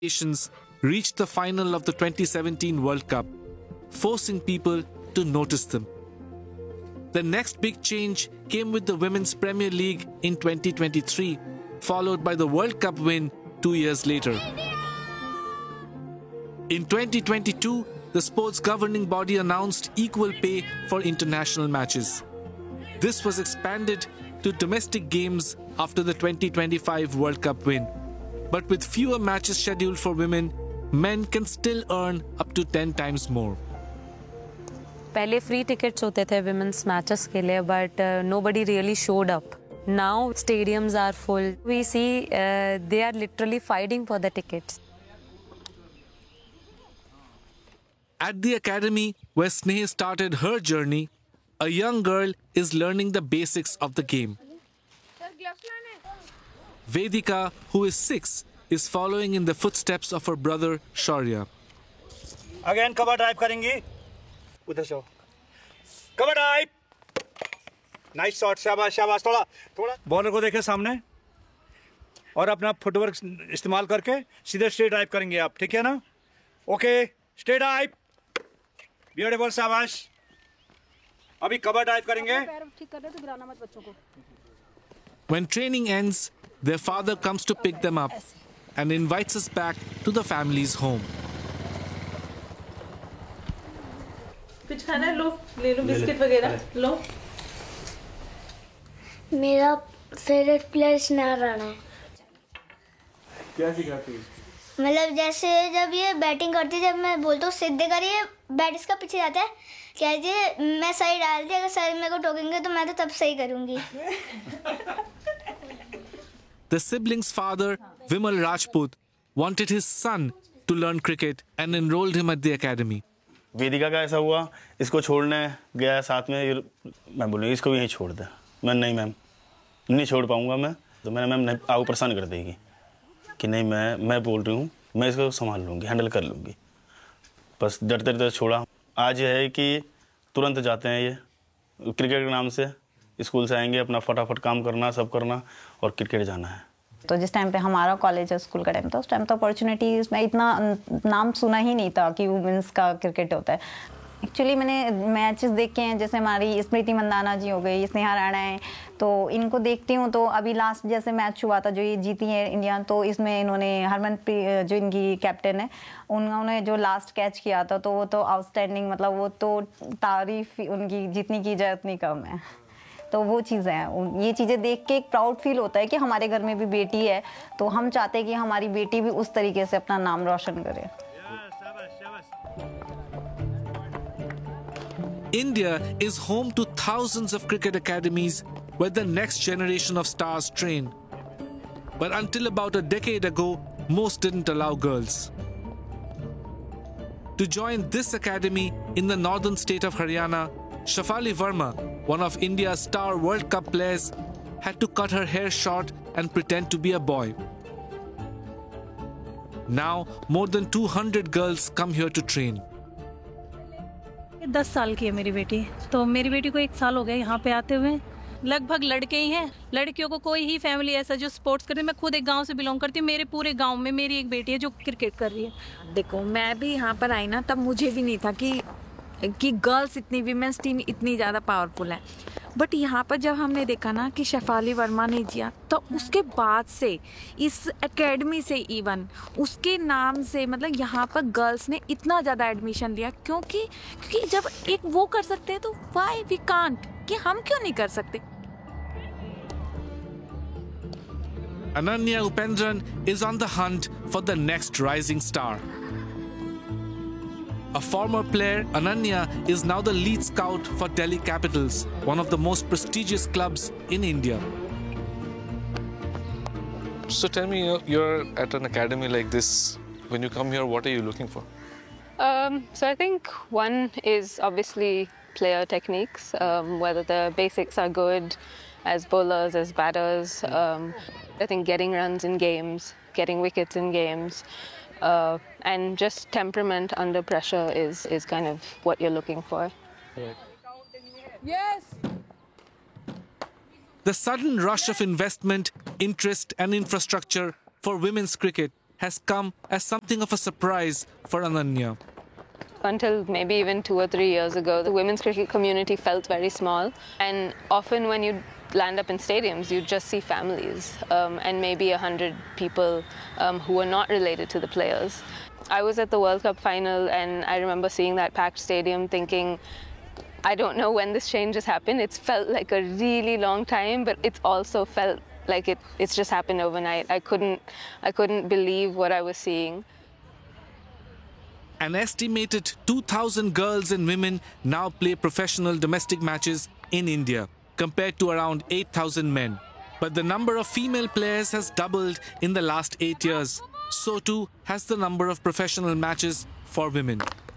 nations reached the final of the 2017 World Cup, forcing people to notice them. The next big change came with the Women's Premier League in 2023, followed by the World Cup win 2 years later. In 2022, the sport's governing body announced equal pay for international matches. This was expanded to domestic games after the 2025 World Cup win. But with fewer matches scheduled for women, men can still earn up to 10 times more. पहले free tickets होते थे women's matches के लिए, but nobody really showed up. Now stadiums are full. We see they are literally fighting for the tickets. At the academy where Sneh started her journey, a young girl is learning the basics of the game. Vedika, who is 6, is following in the footsteps of her brother Shaurya. Again, cover drive करेंगी. उधर से. Cover drive. Nice shot. शाबाश शाबाश. थोड़ा. Bowler को देखे सामने. और अपना फुटवर्क इस्तेमाल करके सीधे स्ट्रेट ड्राइव करेंगे आप, ठीक है ना? Okay, straight drive. ब्यूटीफुल, शाबाश. अभी कवर ड्राइव करेंगे. ठीक कर रहे तो गिराना मत बच्चों को. When training ends, their father comes to pick them up and invites us back to the family's home. कुछ खाना है? लो, ले लो बिस्किट वगैरह. लो. मेरा फेवरेट प्लेयर स्नेहा राणा है. क्या सिखाती है? मतलब जैसे जब ये बैटिंग करती है, जब मैं बोलता हूँ सीधे करिए, बैट इसका पीछे जाता है. कहती है मैं सही डालती, अगर सर मेरे को टोकेंगे तो मैं तो तब सही करूँगी. The siblings' father, Vimal Rajput, wanted his son to learn cricket and enrolled him at the academy. वेदिका का ऐसा हुआ, इसको छोड़ने गया साथ में. मैं बोलूँ इसको भी यहीं छोड़ दे. मैं नहीं मैम, नहीं छोड़ पाऊँगा मैं. तो मैंने मैम आपको परेशान कर देगी कि नहीं, मैं बोल रही हूँ, मैं इसको संभाल लूँगी, हैंडल कर लूँगी. बस डरते डरते छोड़ा. आज ये है कि तुरंत जाते हैं ये क्रिकेट के नाम से. स्कूल से आएंगे, अपना फटाफट काम करना, सब करना और क्रिकेट जाना है. तो जिस टाइम पे हमारा कॉलेज स्कूल का टाइम था, उस टाइम तो अपॉर्चुनिटीज़ में इतना नाम सुना ही नहीं था कि वुमेंस का क्रिकेट होता है. एक्चुअली मैंने मैचेस देखे हैं, जैसे हमारी स्मृति मंदाना जी हो गई, स्नेहा राणा है, तो इनको देखती हूँ. तो अभी लास्ट जैसे मैच हुआ था जो ये जीती है इंडिया, तो इसमें इन्होंने हरमनप्रीत जो इनकी कैप्टन है, उन्होंने जो लास्ट कैच किया था, तो वो तो आउटस्टैंडिंग, मतलब वो तो तारीफ उनकी जितनी की जाए उतनी कम है. तो वो चीज़ें हैं, ये चीज़ें देख के एक प्राउड फील होता है कि हमारे घर में भी बेटी है, तो हम चाहते हैं कि हमारी बेटी भी उस तरीके से अपना नाम रोशन करे. India is home to thousands of cricket academies where the next generation of stars train. But until about a decade ago, most didn't allow girls. To join this academy in the northern state of Haryana, Shafali Verma, one of India's star World Cup players, had to cut her hair short and pretend to be a boy. Now, more than 200 girls come here to train. 10 साल की है मेरी बेटी. तो मेरी बेटी को 1 साल हो गया यहाँ पे आते हुए. लगभग लड़के ही हैं. लड़कियों को कोई ही फैमिली ऐसा जो स्पोर्ट्स करती है. मैं खुद एक गांव से बिलोंग करती हूँ. मेरे पूरे गांव में मेरी एक बेटी है जो क्रिकेट कर रही है. देखो, मैं भी यहाँ पर आई ना, तब मुझे भी नहीं था कि गर्ल्स इतनी, वीमेंस टीम इतनी ज़्यादा पावरफुल है. बट यहाँ पर जब हमने देखा ना कि शेफाली वर्मा ने जिया, तो उसके बाद से इस एकेडमी से इवन उसके नाम से, मतलब यहाँ पर गर्ल्स ने इतना ज़्यादा एडमिशन लिया. क्योंकि जब एक वो कर सकते हैं तो व्हाई वी कांट, कि हम क्यों नहीं कर सकते. Ananya Upendran is on the hunt for the next rising star. A former player, Ananya is now the lead scout for Delhi Capitals, one of the most prestigious clubs in India. So tell me, you're at an academy like this. When you come here, what are you looking for? So I think one is obviously player techniques, whether the basics are good as bowlers, as batters. I think getting runs in games, getting wickets in games. And just temperament under pressure is kind of what you're looking for. Right. Yes. The sudden rush of investment, interest and infrastructure for women's cricket has come as something of a surprise for Ananya. Until maybe even 2 or 3 years ago, the women's cricket community felt very small. And often when you land up in stadiums, you just see families and maybe 100 people who are not related to the players. I was at the World Cup final and I remember seeing that packed stadium thinking, I don't know when this change has happened. It's felt like a really long time, but it's also felt like it's just happened overnight. I couldn't believe what I was seeing. An estimated 2,000 girls and women now play professional domestic matches in India, compared to around 8,000 men. But the number of female players has doubled in the last 8 years. So too has the number of professional matches for women.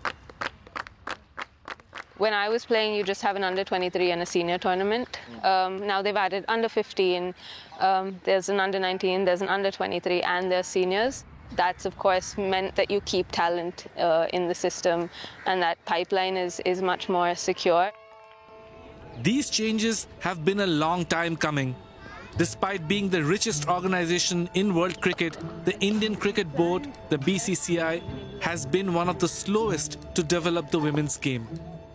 When I was playing, you just have an under-23 and a senior tournament. Now they've added under-15, there's an under-19, there's an under-23, and there's seniors. That's, of course, meant that you keep talent in the system, and that pipeline is much more secure. These changes have been a long time coming. Despite being the richest organization in world cricket, the Indian Cricket Board, the BCCI, has been one of the slowest to develop the women's game.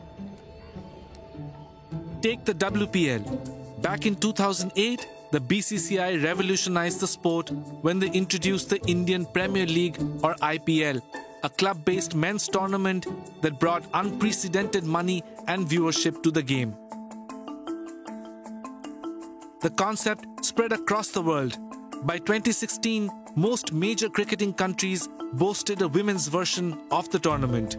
Take the WPL. Back in 2008, the BCCI revolutionized the sport when they introduced the Indian Premier League, or IPL, a club-based men's tournament that brought unprecedented money and viewership to the game. The concept spread across the world. By 2016, most major cricketing countries boasted a women's version of the tournament.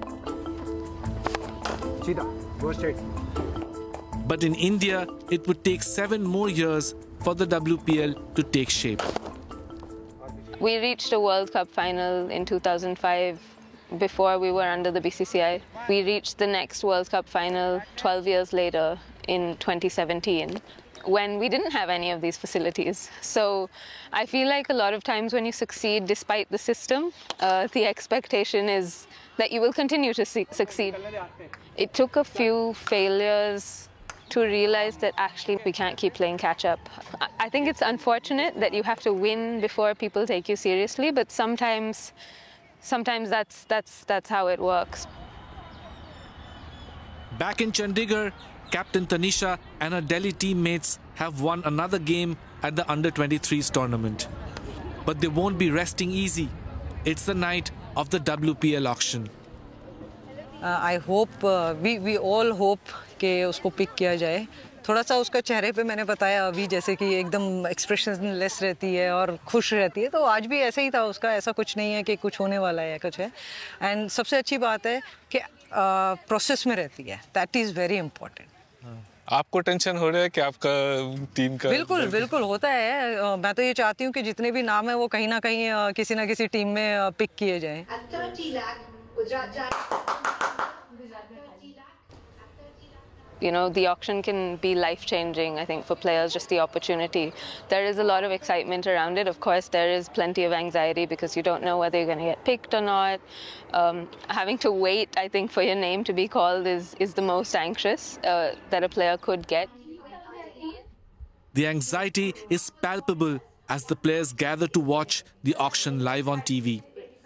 Go straight. But in India, it would take 7 more years for the WPL to take shape. We reached a World Cup final in 2005 before we were under the BCCI. We reached the next World Cup final 12 years later in 2017 when we didn't have any of these facilities. So I feel like a lot of times when you succeed despite the system, the expectation is that you will continue to succeed. It took a few failures to realize that actually we can't keep playing catch up. I think it's unfortunate that you have to win before people take you seriously, but sometimes that's how it works. Back in Chandigarh, Captain Tanisha and her Delhi teammates have won another game at the Under-23s tournament. But they won't be resting easy. It's the night of the WPL auction. I hope, we all hope कि उसको pick किया जाए. थोड़ा सा उसका चेहरे पे मैंने बताया अभी जैसे कि एकदम एक्सप्रेशनलेस रहती है और खुश रहती है, तो आज भी ऐसे ही था उसका. ऐसा कुछ नहीं है कि कुछ होने वाला है या कुछ है. एंड सबसे अच्छी बात है कि प्रोसेस में रहती है. That is very important. आपको टेंशन हो रहा है कि आपका टीम का? बिल्कुल बिल्कुल होता है. मैं तो ये चाहती हूँ कि जितने भी नाम है वो कहीं ना कहीं किसी ना किसी टीम में पिक किए जाएं. You know, the auction can be life-changing, I think, for players, just the opportunity. There is a lot of excitement around it. Of course, there is plenty of anxiety because you don't know whether you're going to get picked or not. Having to wait, I think, for your name to be called is the most anxious that a player could get. The anxiety is palpable as the players gather to watch the auction live on TV.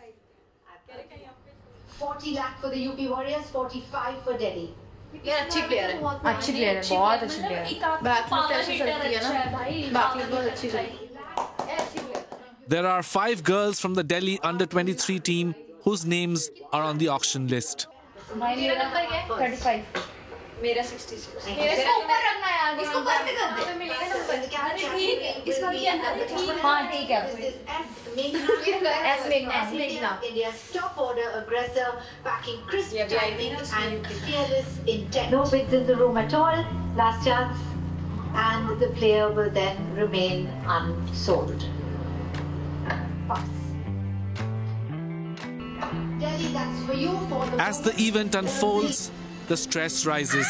40 lakh for the UP Warriors, 45 for Delhi. ये अच्छी player है, बहुत अच्छी player है. Back में कैसे चलती है ना, बैक में बहुत अच्छी चलती है. There are 5 girls from the Delhi Under-23 team whose names are on the auction list. मेरा नंबर क्या है? 35. मेरा 66. इसको ऊपर रखना है यार, इसको बंद कर दे. मिलेगा नंबर. ठीक, इसका क्या है? हाँ ठीक है. India's top order aggressor, backing crisp timing and fearless intent. No bids in the room at all. Last chance, and the player will then remain unsold. Pass. Delhi, that's for you. For the As the event unfolds, the stress rises.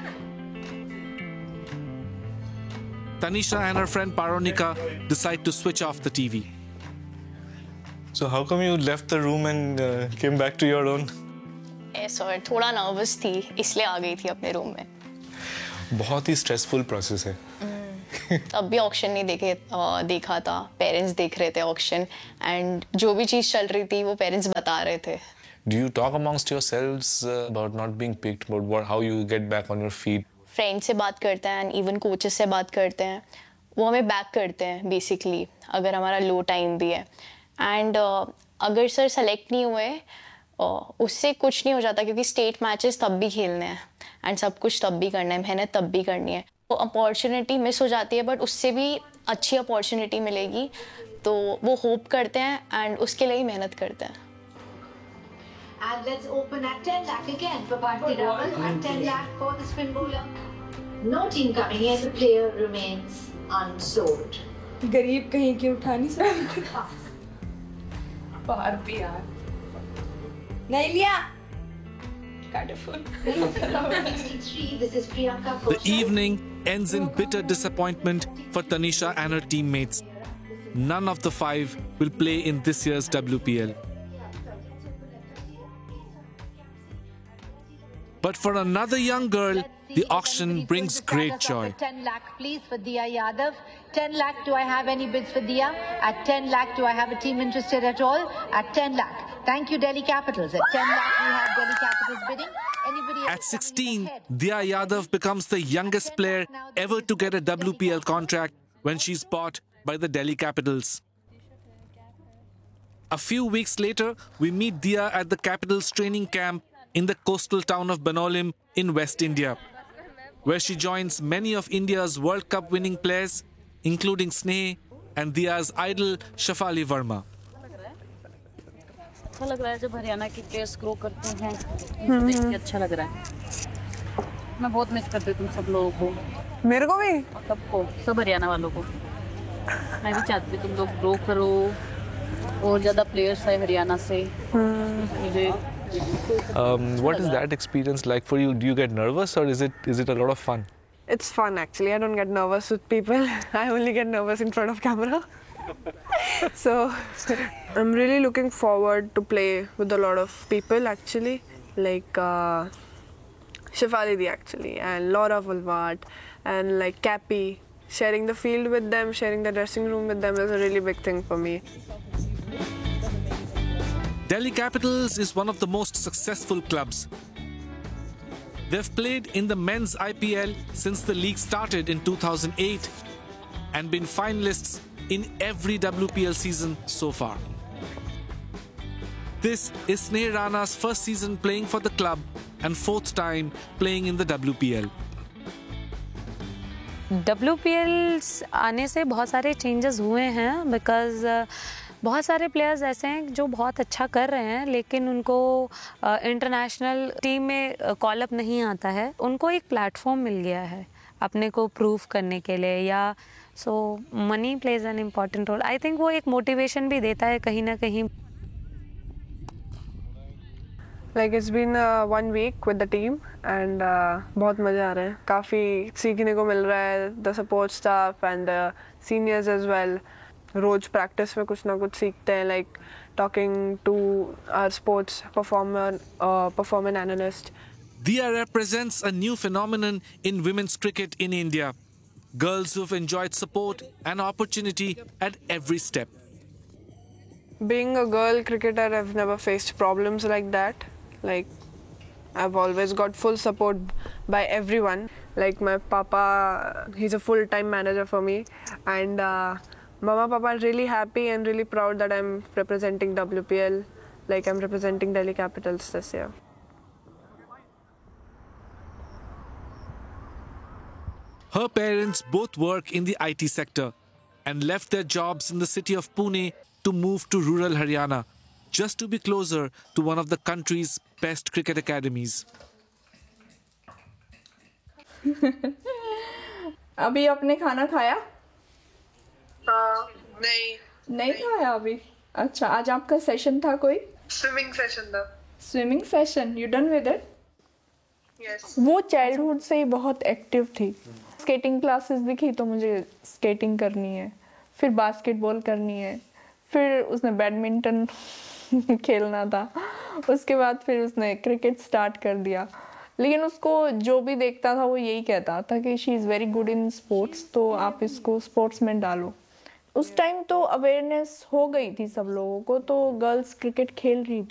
Tanisha and her friend Paronika decide to switch off the TV. So how come you left the room and came back to your own? Sorry, थोड़ा nervous थी, इसलिए आ गई थी अपने room में. बहुत ही stressful process है. तब भी ऑक्शन नहीं देखा था, पेरेंट्स देख रहे थे ऑक्शन, एंड जो भी चीज़ चल रही थी वो पेरेंट्स बता रहे थे. Do you talk amongst yourselves about not being picked, about how you get back on your feet? Friend से बात करते हैं एंड इवन कोचेस से बात करते हैं, वो हमें बैक करते हैं बेसिकली अगर हमारा लो टाइम भी है. एंड अगर सर सेलेक्ट नहीं हुए उससे कुछ नहीं हो जाता, क्योंकि स्टेट मैचेस तब भी खेलने हैं एंड सब कुछ तब भी करना है, मेहनत तब भी करनी है. तो अपॉर्चुनिटी मिस हो जाती है बट उससे भी अच्छी अपॉर्चुनिटी मिलेगी, तो वो होप करते हैं एंड उसके लिए ही मेहनत करते हैं. And let's open at 10 lakh again for Bharti Raval and 10 lakh for the spin bowler. No team coming in, the player remains unsold. गरीब कहीं की उठा नहीं सकते. बाहर भी यार. नहीं लिया. This is Priyanka. The evening ends in bitter disappointment for Tanisha and her teammates. None of the five will play in this year's WPL. But for another young girl, the auction brings great joy. 10 lakh please for Diya Yadav. 10 lakh, do I have any bids for Diya? At 10 lakh, do I have a team interested at all? At 10 lakh. Thank you, Delhi Capitals. At 10 lakh, we have Delhi Capitals bidding. Anybody At 16, Diya Yadav becomes the youngest player ever to get a WPL contract when she's bought by the Delhi Capitals. A few weeks later, we meet Diya at the Capitals training camp in the coastal town of Banolim in West India, where she joins many of India's World Cup winning players, including Sneh and Diya's idol Shafali Verma. अच्छा लग रहा है जब हरियाणा की players grow करते हैं, देख के अच्छा लग रहा है. मैं बहुत मिस करती हूँ तुम सब लोगों को. मेरे को भी. सबको, सब हरियाणा वालों को. मैं भी चाहती हूँ तुम लोग ग्रो करो और ज़्यादा प्लेयर्स आए हरियाणा से. मुझे What is that experience like for you? Do you get nervous or is it a lot of fun? It's fun actually. I don't get nervous with people. I only get nervous in front of camera. So I'm really looking forward to play with a lot of people actually, like Shefali Di actually, and Laura Vulvat, and like Cappy. Sharing the field with them, sharing the dressing room with them is a really big thing for me. Delhi Capitals is one of the most successful clubs. They've played in the men's IPL since the league started in 2008 and been finalists in every WPL season so far. This is Sneh Rana's first season playing for the club and fourth time playing in the WPL. WPL आने से बहुत सारे changes हुए हैं because बहुत सारे players ऐसे हैं जो बहुत अच्छा कर रहे हैं लेकिन उनको इंटरनेशनल टीम में कॉल अप नहीं आता है. उनको एक प्लेटफॉर्म मिल गया है अपने को प्रूव करने के लिए, या सो money plays an important role. I think वो एक मोटिवेशन भी देता है कहीं ना कहीं. Like it's been 1 week with the team and बहुत मज़ा आ रहा है. काफ़ी सीखने को मिल रहा है. The support staff and the seniors as well. Rose practice में कुछ ना कुछ सीखते हैं, like talking to our sports performance analyst. Diya represents a new phenomenon in women's cricket in India. Girls who've enjoyed support and opportunity at every step. Being a girl cricketer, I've never faced problems like that. Like, I've always got full support by everyone. Like my papa, he's a full-time manager for me, and Mama Papa are really happy and really proud that I'm representing WPL. Like I'm representing Delhi Capitals this year. Her parents both work in the IT sector and left their jobs in the city of Pune to move to rural Haryana, just to be closer to one of the country's best cricket academies. अभी आपने खाना खाया? नहीं खाया अभी. अच्छा, आज आपका सेशन था कोई? स्विमिंग सेशन था. Swimming session, you done with it? Yes. वो चाइल्डहुड से ही बहुत एक्टिव थी. स्केटिंग क्लासेस दिखी तो मुझे स्केटिंग करनी है, फिर बास्केटबॉल करनी है, फिर उसने बैडमिंटन खेलना था, उसके बाद फिर उसने क्रिकेट स्टार्ट कर दिया. लेकिन उसको जो भी देखता था वो यही कहता था कि she is very good in sports, तो आप इसको स्पोर्ट्स में डालो। उस टाइम तो अवेयरनेस हो गई थी सब लोगों को, तो गर्ल्स क्रिकेट खेल रही थी।